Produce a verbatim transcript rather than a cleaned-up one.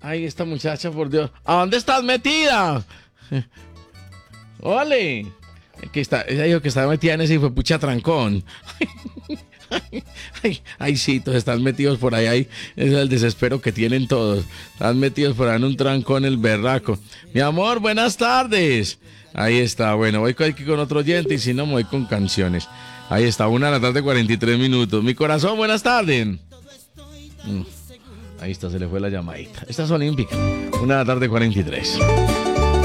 Ay, esta muchacha, por Dios. ¿A dónde estás metida? Ole. Que está, ella dijo que estaba metida en ese hijuepucha trancón. Ay, ay, sí, todos están metidos por ahí, ahí. Ese es el desespero que tienen todos. Están metidos por ahí en un trancón el berraco. Mi amor, buenas tardes. Ahí está, bueno, voy aquí con otro oyente y si no me voy con canciones. Ahí está, una de la tarde, cuarenta y tres minutos. Mi corazón, buenas tardes. Mm, ahí está, se le fue la llamadita. Esta es olímpica. Una de la tarde, cuarenta y tres.